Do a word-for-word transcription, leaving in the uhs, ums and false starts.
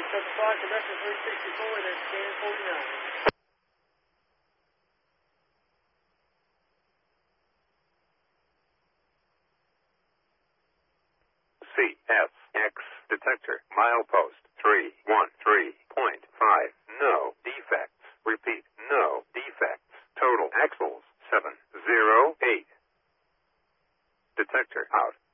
seven five, conductor three sixty-four, then scan forty-nine. C S X detector, milepost three one three point five, no defects. Repeat, no defects. Total axles seven zero eight. Detector out.